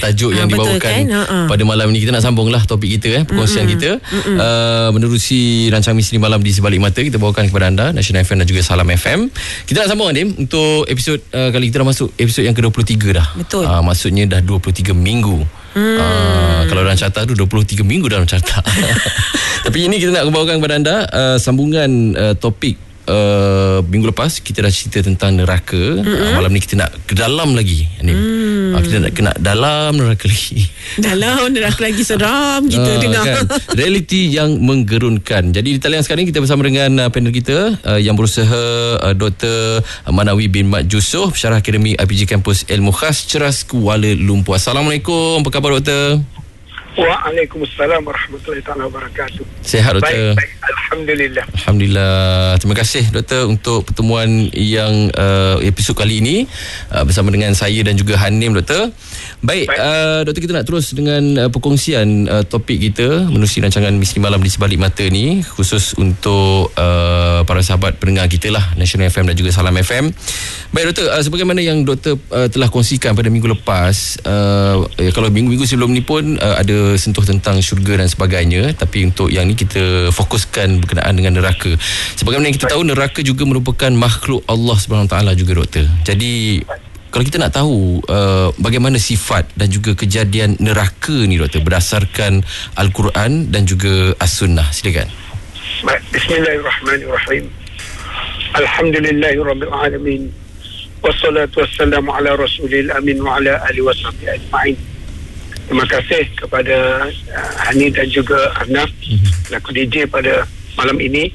tajuk yang dibawakan pada malam ini. Kita nak sambunglah topik kita, perkongsian kita menerusi rancangan Misteri Malam di Sebalik Mata. Kita bawakan kepada anda National FM dan juga Salam FM. Kita nak sambung, Adim, untuk episod kali kita dah masuk episod yang ke-23 dah. Betul. Maksudnya dah 23 minggu. Kalau dalam carta tu 23 minggu dalam carta. Tapi ini kita nak bawakan kepada anda sambungan topik minggu lepas. Kita dah cerita tentang neraka. Malam ni kita nak ke dalam lagi, kita nak kena dalam neraka lagi. Dalam neraka lagi, seram kita dengar kan? Realiti yang menggerunkan. Jadi di talian sekarang kita bersama dengan panel kita yang berusaha, Dr. Manawi bin Mat Yusof, Pensyarah Akademi IPG Kampus Ilmu Khas Ceras, Kuala Lumpur. Assalamualaikum, apa khabar, Doktor? Waalaikumsalam warahmatullahi taala wabarakatuh. Sihat, Doktor? Baik. Alhamdulillah. Alhamdulillah. Terima kasih, Doktor, untuk pertemuan yang episod kali ini bersama dengan saya dan juga Hanim, Doktor. Baik. Doktor, kita nak terus dengan perkongsian topik kita menerusi rancangan Misteri Malam di Sebalik Mata ni, khusus untuk para sahabat pendengar kita lah, National FM dan juga Salam FM. Baik, Doktor, sebagaimana yang Doktor telah kongsikan pada minggu lepas, kalau minggu-minggu sebelum ni pun ada sentuh tentang syurga dan sebagainya, tapi untuk yang ni kita fokuskan berkenaan dengan neraka. Sebagaimana yang kita tahu, neraka juga merupakan makhluk Allah SWT juga, Doktor. Jadi kalau kita nak tahu bagaimana sifat dan juga kejadian neraka ni, Doktor, berdasarkan Al-Quran dan juga As-Sunnah, silakan. Baik, bismillahirrahmanirrahim. Alhamdulillahirabbil alamin. Wassalatu wassalamu ala rasulil amin wa ala alihi wasahbihi ajma'in. Terima kasih kepada Hani dan juga Arnaf, laku DJ pada malam ini.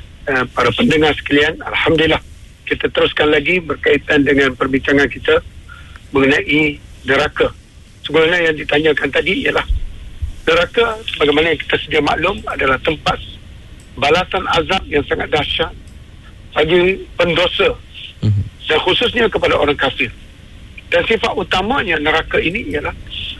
Para pendengar sekalian, Alhamdulillah, kita teruskan lagi berkaitan dengan perbincangan kita mengenai neraka. Sebenarnya yang ditanyakan tadi ialah neraka, sebagaimana yang kita sedia maklum, adalah tempat balasan azab yang sangat dahsyat bagi pendosa, dan khususnya kepada orang kafir. Dan sifat utamanya neraka ini ialah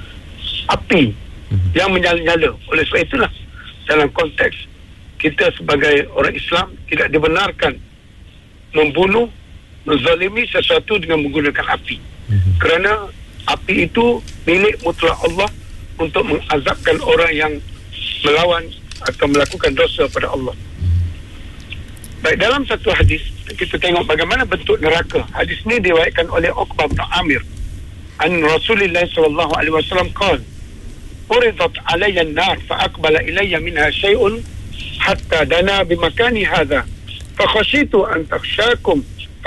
api yang menyala-nyala. Oleh sebab itulah, dalam konteks kita sebagai orang Islam tidak dibenarkan membunuh, menzalimi sesuatu dengan menggunakan api. Kerana api itu milik mutlak Allah untuk mengazabkan orang yang melawan atau melakukan dosa pada Allah. Baik, dalam satu hadis kita tengok bagaimana bentuk neraka. Hadis ini diriwayatkan oleh Uqbah bin Amir an Rasulullah sallallahu alaihi wasallam qala: "Uridat alayya an-nar fa aqbala ilayya minha shay'un hatta dana bimakani hadha fa khashitu an takhshakum fa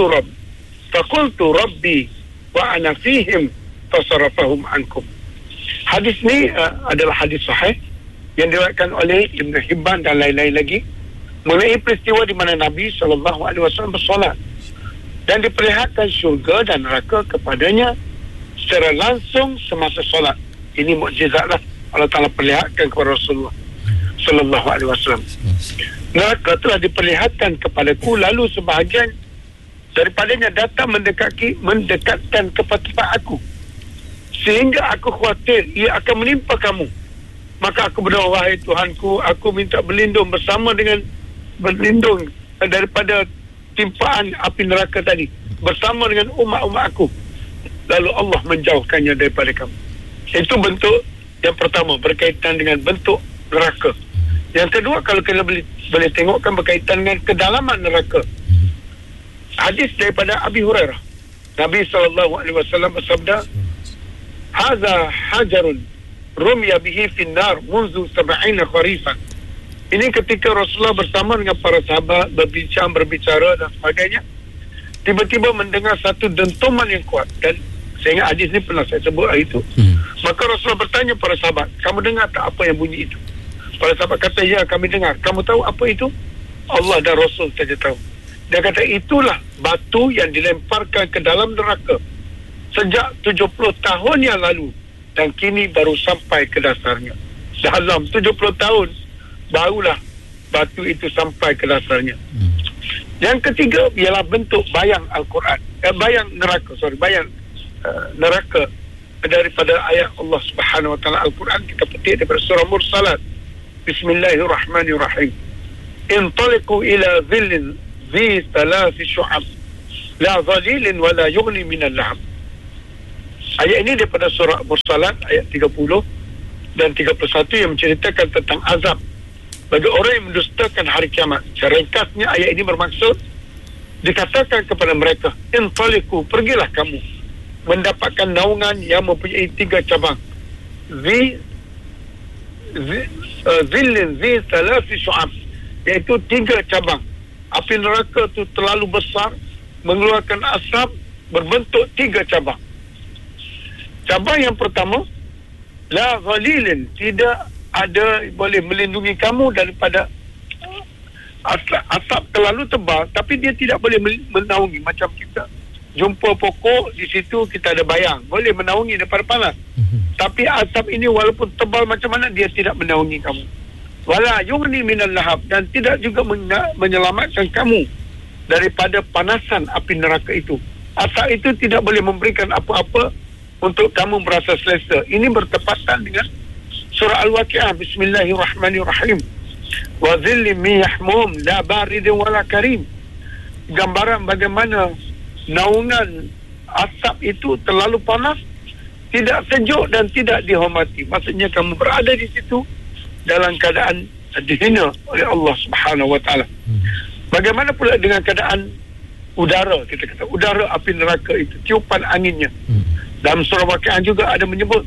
qultu rabbi wa ana fihim fasarafahum ankum." Hadis ni adalah hadis sahih yang diriwayatkan oleh Ibn Hibban dan lain-lain lagi, mengenai peristiwa di mana Nabi SAW bersolat dan diperlihatkan syurga dan neraka kepadanya secara langsung semasa solat. Ini mukjizatlah Allah Ta'ala perlihatkan kepada Rasulullah SAW. Neraka telah diperlihatkan kepadaku, lalu sebahagian daripadanya datang mendekatkan kepada tempat aku, sehingga aku khawatir ia akan menimpa kamu. Maka aku berdoa, wahai Tuhanku, aku minta berlindung daripada timpaan api neraka tadi bersama dengan umat-umat aku. Lalu Allah menjauhkannya daripada kamu. Itu bentuk yang pertama berkaitan dengan bentuk neraka. Yang kedua, kalau kita boleh tengokkan berkaitan dengan kedalaman neraka. Hadis daripada Abi Hurairah, Nabi SAW bersabda, "Hadza hajarun rumiya bihi finnar munzu 70 kharifan." Ini ketika Rasulullah bersama dengan para sahabat berbicara dan sebagainya, tiba-tiba mendengar satu dentuman yang kuat. Dan saya ingat hadis ni pernah saya sebut hari itu. Maka Rasulullah bertanya para sahabat, "Kamu dengar tak apa yang bunyi itu?" Para sahabat kata, "Ya, kami dengar." "Kamu tahu apa itu?" "Allah dan Rasul saja tahu." Dia kata, "Itulah batu yang dilemparkan ke dalam neraka sejak 70 tahun yang lalu, dan kini baru sampai ke dasarnya." Dalam 70 tahun barulah batu itu sampai ke dasarnya. Yang ketiga ialah bentuk bayang Al-Quran, bayang neraka daripada ayat Allah Subhanahu Wa Taala Al-Quran. Kita petik daripada surah Mursalat. Bismillahirrahmanirrahim. "Intaliqu ila dhillin dhi thalathi syu'ab la dhalilin wa la yughni min al-lahab." Ayat ini daripada surah Mursalat ayat 30 dan 31 yang menceritakan tentang azab bagi orang yang mendustakan hari kiamat. Secara ringkasnya ayat ini bermaksud dikatakan kepada mereka, intaliku, pergilah kamu mendapatkan naungan yang mempunyai 3 cabang. Zillin zi thalathi syu'ab, iaitu 3 cabang. Api neraka itu terlalu besar, mengeluarkan asap berbentuk 3 cabang. Cabang yang pertama, la ghalilin, tidak ada boleh melindungi kamu daripada asap terlalu tebal, tapi dia tidak boleh menaungi. Macam kita jumpa pokok, di situ kita ada bayang, boleh menaungi daripada panas. Tapi asap ini walaupun tebal macam mana, dia tidak menaungi kamu. Wala yughni minal lahab, dan tidak juga menyelamatkan kamu daripada panasan api neraka itu. Asap itu tidak boleh memberikan apa-apa untuk kamu merasa selesa. Ini bertepatan dengan surah Al-Waqi'ah. Bismillahirrahmanirrahim. Wa dhillim min yahmum la baridin wala karim. Gambaran bagaimana naungan asap itu terlalu panas, tidak sejuk dan tidak dihormati. Maksudnya kamu berada di situ dalam keadaan dihina oleh Allah Subhanahu wa taala. Bagaimana pula dengan keadaan udara? Kita kata udara api neraka itu, tiupan anginnya. Dalam surah Waqi'ah juga ada menyebut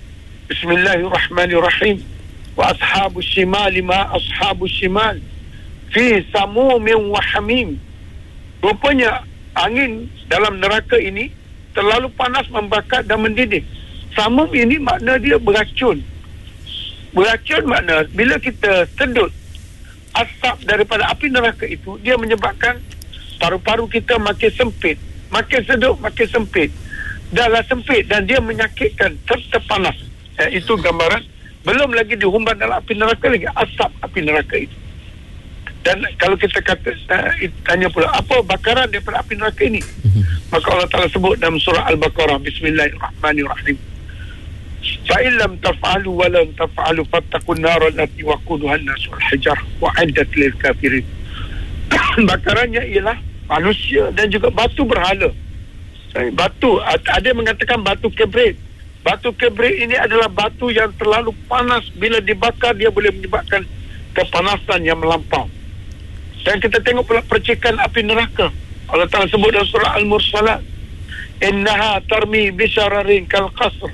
Bismillahirrahmanirrahim. Wa ashabus shimal ma ashabus shimal fi samumin wa hamim. Rupanya angin dalam neraka ini terlalu panas, membakar dan mendidih. Samum ini makna dia beracun. Beracun makna bila kita sedut asap daripada api neraka itu, dia menyebabkan paru-paru kita makin sempit, makin sedut, makin sempit. Dahlah sempit dan dia menyakitkan serta panas. Itu gambaran. Belum lagi dihumban dalam api neraka lagi, asap api neraka itu. Dan kalau kita kata tanya pula, apa bakaran daripada api neraka ini? Maka Allah Ta'ala sebut dalam surah Al-Baqarah, Bismillahirrahmanirrahim. Fa'in lam taf'alu wa lam taf'alu fattakun nara allati waquduha an-nas wal hijar wa'iddat lil kafirin. Bakarannya ialah manusia dan juga batu berhala. Batu, ada yang mengatakan batu kibrit. Batu kibrit ini adalah batu yang terlalu panas. Bila dibakar, dia boleh menyebabkan kepanasan yang melampau. Dan kita tengok pula percikan api neraka. Allah Ta'ala sebut dalam surah Al-Mursalat, innaha tarmi bisyararin kal qasr.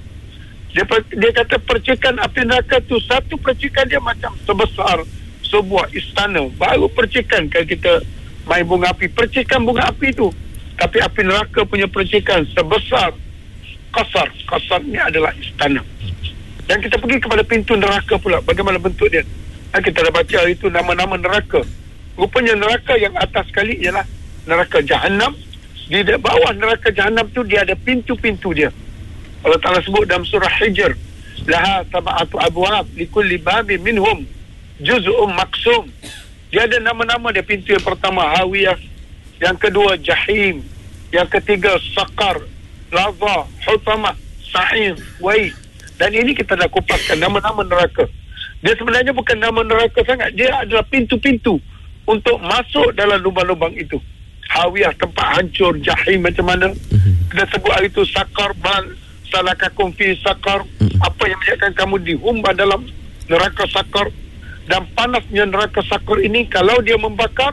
Dia kata percikan api neraka tu, satu percikan dia macam sebesar sebuah istana. Baru percikan kalau kita main bunga api, percikan bunga api tu. Tapi api neraka punya percikan sebesar qasar. Qasar ni adalah istana. Dan kita pergi kepada pintu neraka pula, bagaimana bentuk dia. Kita dah baca itu nama-nama neraka. Rupanya neraka yang atas sekali ialah neraka Jahannam. Di bawah neraka Jahannam tu dia ada pintu-pintu dia. Allah Ta'ala sebut dalam surah Hijr, laha sab'atu abwab likulli babin minhum juz'un maqsum. Dia ada nama-nama dia. Pintu yang pertama Hawiyah, yang kedua Jahim, yang ketiga Saqar, Laza, Hutamah, Sa'ir, Wai. Dan ini kita dah kupaskan nama-nama neraka. Dia sebenarnya bukan nama neraka sangat, dia adalah pintu-pintu untuk masuk dalam lubang-lubang itu. Hawiyah, tempat hancur. Jahim macam mana kita sebut hari itu. Saqar, salakakum fi saqar, apa yang menyebabkan kamu dihumban dalam neraka Saqar. Dan panasnya neraka Saqar ini, kalau dia membakar,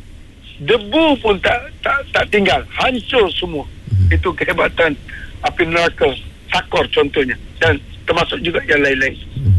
debu pun tak tinggal, hancur semua. Itu kehebatan api neraka Saqar contohnya, dan termasuk juga yang lain-lain.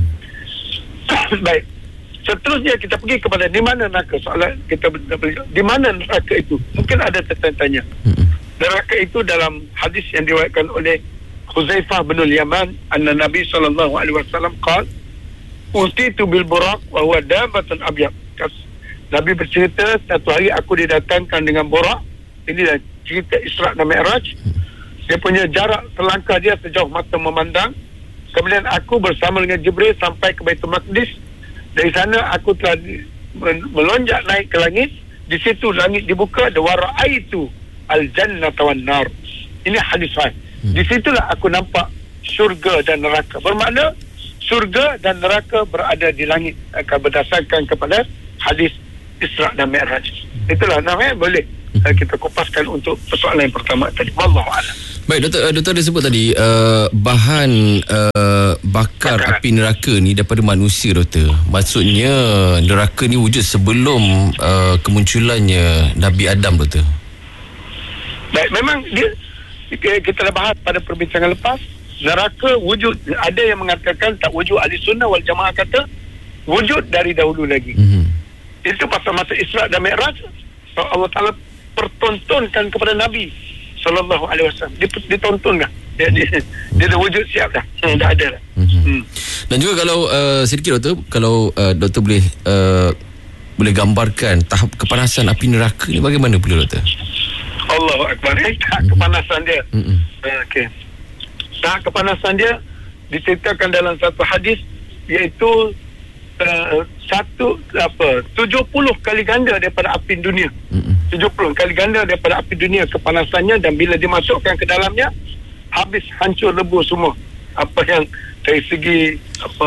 Baik, seterusnya kita pergi kepada di mana neraka. Soalan kita di mana neraka itu, mungkin ada tertanya. Neraka itu dalam hadis yang diriwayatkan oleh Huzaifah bin al-Yaman, anna Nabi sallallahu alaihi wasallam qala utitu bil buraq wa huwa dabatun abyad. Nabi bercerita, satu hari aku didatangkan dengan buraq. Ini dah cerita Isra' dan Mi'raj. Dia punya jarak selangkah dia sejauh mata memandang. Kemudian aku bersama dengan Jibril sampai ke Baitul Maqdis. Dari sana aku telah melonjak naik ke langit. Di situ langit dibuka, wa ra'aitu al-jannata wan nar. Ini hadis sahih. Di situlah aku nampak syurga dan neraka. Bermakna syurga dan neraka berada di langit, akan berdasarkan kepada hadis Isra' dan Mi'raj. Itulah namanya boleh kita kupaskan untuk persoalan yang pertama tadi. Wallahualam. Baik, doktor ada sebut tadi bahan bakar api neraka ni daripada manusia, doktor. Maksudnya neraka ni wujud sebelum kemunculannya Nabi Adam, doktor. Baik, memang dia kita dah bahas pada perbincangan lepas, neraka wujud. Ada yang mengatakan tak wujud. Ahli sunnah wal jamaah kata wujud dari dahulu lagi. Itu pasal masa Isra dan Mi'raj, Allah Ta'ala pertontonkan kepada Nabi sallallahu alaihi wasallam. Ditontonkan. Dia dah wujud siap dah. Dah ada dah. Dan juga kalau sedikit, doktor, kalau doktor boleh gambarkan tahap kepanasan api neraka ni bagaimana pula, doktor? Allahu Akbar. Tahap kepanasan dia. Okey. Tahap kepanasan dia diceritakan dalam satu hadis, iaitu 70 kali ganda daripada api dunia. 70 kali ganda daripada api dunia kepanasannya, dan bila dimasukkan ke dalamnya habis, hancur lebur semua apa yang dari segi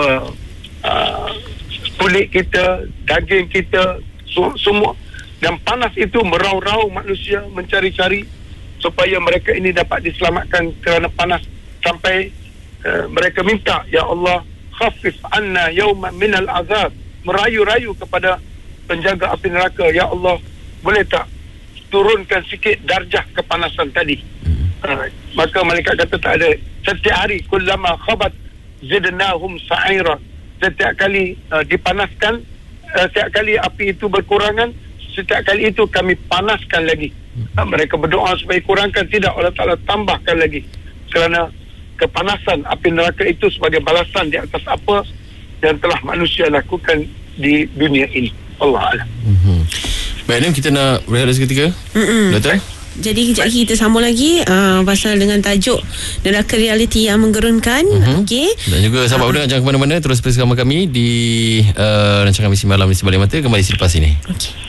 kulit kita, daging kita, semua. Dan panas itu merau-rau manusia mencari-cari supaya mereka ini dapat diselamatkan kerana panas, sampai mereka minta, ya Allah, khafif anna yawman minal azab, merayu-rayu kepada penjaga api neraka, ya Allah, boleh tak turunkan sikit darjah kepanasan tadi. Maka malaikat kata tak ada. Setiap hari kullama khabat zidnahum sa'ira, setiap kali dipanaskan, setiap kali api itu berkurangan, setiap kali itu kami panaskan lagi. Mereka berdoa supaya kurangkan, tidak, Allah Ta'ala tambahkan lagi, kerana kepanasan api neraka itu sebagai balasan di atas apa yang telah manusia lakukan di dunia ini. Allah Alam. Baik, Nim, kita nak berehat seketika. Doktor? Jadi kejap lagi kita sambung lagi pasal dengan tajuk neraka realiti yang menggerunkan. Okey. Dan juga sahabat pendengar, jangan ke mana-mana, terus bersama kami di rancangan Misi Malam di Sebalik Mata, kembali selepas ini. Okey.